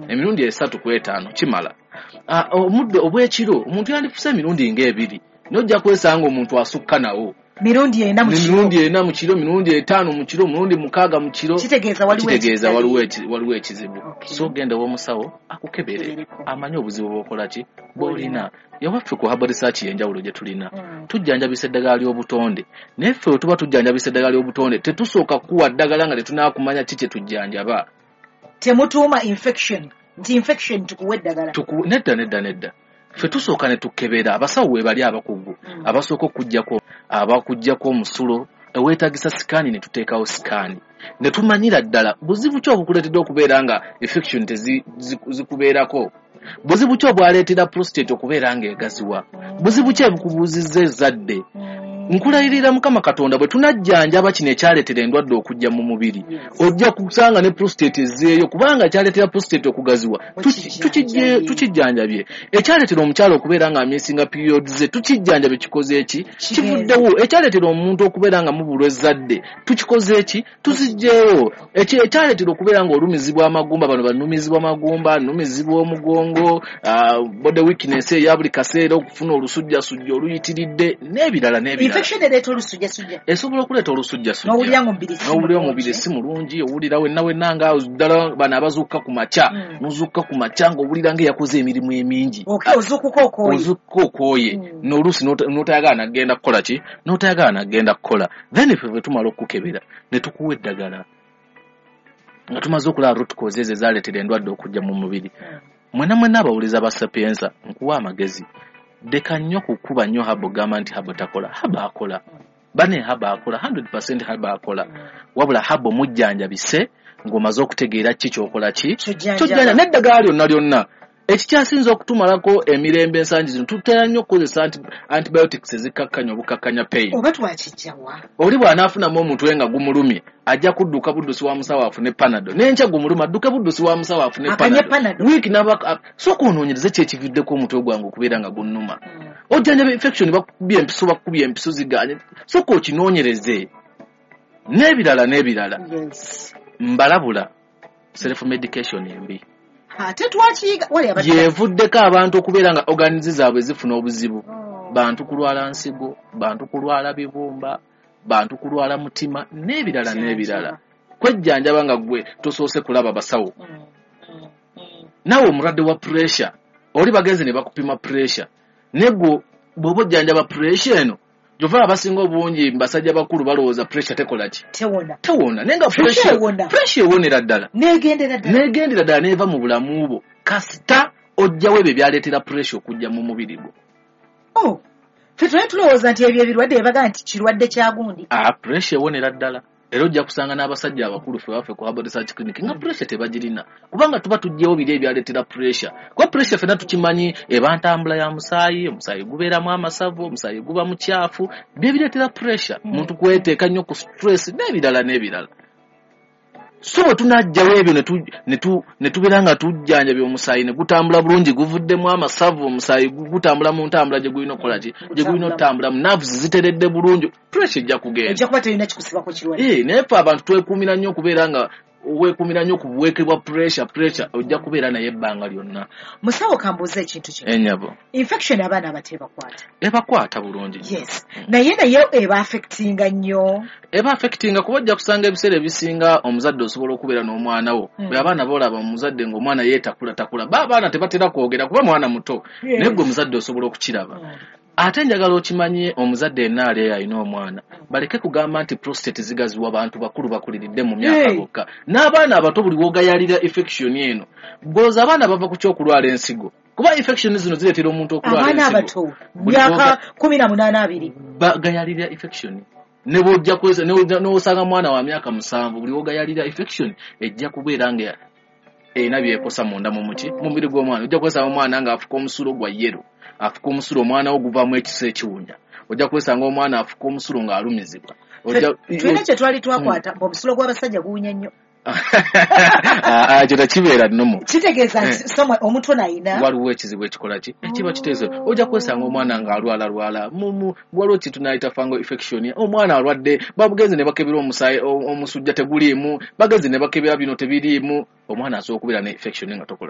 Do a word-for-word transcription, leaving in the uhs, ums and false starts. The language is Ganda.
emirundi esatu ku etaano kimala omuddo obwekiro omuntu yandifuse emirundi ng'ebiri nojja kwesanga omuntu asukka nawo mirundi ena mu kiro mirundi ena mu kiro mirundi etaano mu kiro mirundi mukaaga mu kiro kitegeeza waliwo ekizibu so genda w'omusawo akukebere amanye obuzibu bw'okola ki bw'olina yawaffe ku herbal research y'enjawulo gye tulina tujjanjabisa eddagala ly'obutonde naye ffe tuba tujjanjabisa eddagala ly'obutonde tetusooka kuwa ddagala nga tetunaakumanya ki kye tujjanjaba temutuuma infection nti infection tukuwa eddagala nedda nedda nedda ffe tusooka ne tukebera abasawo we bali abakugu abasooka okujjako abakujjako omusulo eweetagisa sikaani ne tuteekawo sikaani ne tumanyira ddala buzibu ki obukuleetedde okubeera nga infection tezikubeerako buzibu ki obwaleetera prostate okubeera nga egaziwa buzibu ki ebukubuuzizza ezadde nkulayirira Mukama Katonda bwe tunajjanjaba kino ekyaleetera endwadde okujja mu mubiri ojja kusanga ne prostate ezeeyo kubanga kyaleetera prostate okugaziwa tukijjanjabye ekyaleetera omukyalo okubeera nga amyesinga period ze tukijjanjabye kikoze eki kivuddewo ekyaleetera omuntu okubeera nga mubulwa ezzadde tukikoze eki tuzijjeewo ekyaleetera okubeera nga olumizibwa amagumba bano banumizibwa amagumba numizibwa omugongo body weakness eya buli kaseera okufuna olusujjasujja oluyitiridde n'ebirala n'ebirala infection ereeta olusujjasujja esobola okuleeta olusujjasujja n'owulira ng'omubiri si n'owulira omubiri si mulungi owulira wenna wenna nga ddala bano abazuuka ku makya n'ozuuka ku makya ng'owulira ng'eyakoze emirimu emingi ozuukuka okooye ozuukuka okooye n'oluusi n'otayagala nagenda kukola ki n'otayagala nagenda kukola then ffe bwe tumala okukebera ne tukuwa eddagala nga tumaze okulaba root ezo ezaaleetera endwadde okujja mu mubiri mwena mwena abawuliza ba sapienza nkuwa amagezi deka nnyo kukuba nnyo habo gamba nti habo takola habo akola bane habo akola one hundred percent habo akola wabula habo mujjanjabise ng'omaze okutegeera ki kyokola ki kyojjanja n'eddagala lyonna lyonna ekikyasinza okutumalako emirembe ensangi zino tutera nnyo okukozesa antibiotics ezikkakkanya obukakkanya pain oba twakijjawa oli bw'anaafunamu omuntu we nga gumulumye ajja kudduka buddusi wa musawo afune panado n'enkya gumuluma adduke buddusi wa musawo afune panado wiiki n'abaka sooka onoonyereze ki ekividdeko omutwe gwange okubeera nga gunnuma ojjanjaba infection bakubye empiso bakubye empiso ziganye sooka okinoonyereze n'ebirala n'ebirala mbalabula self medication embi ate twakiyiga yevuddeko abantu okubeera nga organizi zaabwe zifuna obuzibu bantu kulwala nsigo bantu kulwala bibumba bantu kulwala mutima n'ebirala n'ebirala kwejjanjaba nga gwe tosoose kulaba basawo nawe omulwadde wa pressure oli bagenzi ne bakupima pressure negwo bw'oba ojjanjaba pressure eno gyova abasinga obungi mbasajja bakulu balowooza pressure tekola ki tewona tewona naye nga pressure ewonera ddala neegendera ddala neeva mu bulamu bwo kasita ojjawo ebyo byaleetera pressure okujja mu mubiri gwo oh ffe tuli tulowooza nti ebyo ebirwadde ebaga nti kirwadde kya gundi ah pressure ewonera ddala era ojja kusanga n'abasajja abakulu ffe baffe ku Herbal Research Clinic nga pressure tebagirina kubanga tuba tujjewo biri ebyaleetera pressure kuba pressure ffenna tukimanyi eba ntambula ya musaayi omusaayi gubeeramu amasavu omusaayi guba mukyafu bye bireetera pressure omuntu kweteeka nnyo ku stress n'ebirala n'ebirala so bwe tunajjawo ebyo ne tubeera nga tujjanjabya omusaayi ne gutambula bulungi guvuddemu amasavu omusaayi gutambula mu ntambula gye gulina okukola ki gye gulina otambulamu nerves ziteredde bulungi pressure ejja kugenda ejja kuba terina kikusibako kirwadde eh naye ffe abantu twekuumira nnyo okubeera nga weekuumira nnyo ku buweekebwa pressure pressure ojja kubeera naye ebbanga lyonna musawo kambuuza ekintu kino ennyabo infection abaana abato ebakwata ebakwata bulungi yes naye naye eba affectinga nnyo eba affectinga kuba ojja kusanga ebiseera ebisinga omuzadde osobola okubeera n'omwana wo bwe abaana boolaba omuzadde ng'omwana yeetakula takula ba abaana tebatera kwogera kuba mwana muto naye gwe omuzadde osobola okukiraba ate njagala okimanye omuzadde enaali eyo alina omwana baleke kugamba nti prostate zigaziwa abantu bakulu bakuliridde mu myaka bokka n'abaana abato buli wogayalira infection eno goza abaana bava ku kyokulwala ensigo kuba infection zino zireetera omuntu okulwala ensigo abaana abato myaka kumi na munaana abiri bagayalira infection ne bw'ojja kweza n'osanga mwana wa myaka musanvu buli wogayalira infection ejja kubeera nga erina byekosa munda mu muki mu mubiri gw'omwana ojja kwesanga omwana ng'afuka omusulo gwa yero afuka omusulo omwana wo guvaamu ekisa ekiwunya ojja kwesanga omwana afuka omusulo ng'alumizibwa tulina kye twali twakwata omusulo gw'abasajja guwunya nnyo ekyo tekibeera nnomo kitegeeza somwe omuntu nayina waliwo ekizibu ekikola ki ekiba kitegeeza ojja kwesanga omwana ng'alwala lwala waliwo kitu nayita fungal infection omwana alwadde babugenzi ne bakebera omusaayi omusujja teguliimu bagenzi ne bakebera bino tebiriimu omwana asobola okubeera ne infection nga tokola